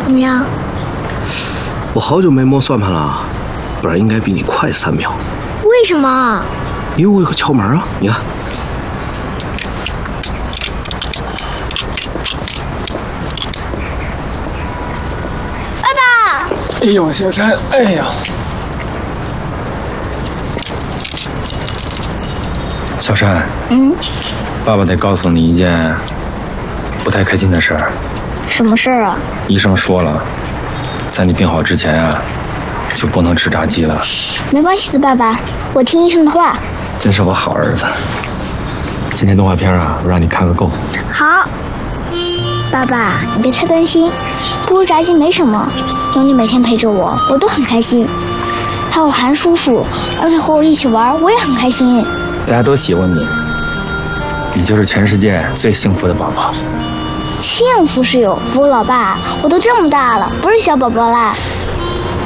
怎么样？ 我好久没摸算盘了，不然应该比你快3秒。 为什么？ 因为我有个窍门啊，你看。 爸爸！ 哎呦，小山，哎呀，小山，爸爸得告诉你一件不太开心的事儿。 什么事儿啊？ 医生说了，在你病好之前啊，就不能吃炸鸡了。 没关系的，爸爸，我听医生的话。 真是我好儿子。今天动画片啊，我让你看个够。 好，爸爸，你别太担心，不如炸鸡没什么，有你每天陪着我，我都很开心。还有韩叔叔，而且和我一起玩，我也很开心。 大家都喜欢你，你就是全世界最幸福的宝宝。 幸福是有，不过老爸，我都这么大了，不是小宝宝啦。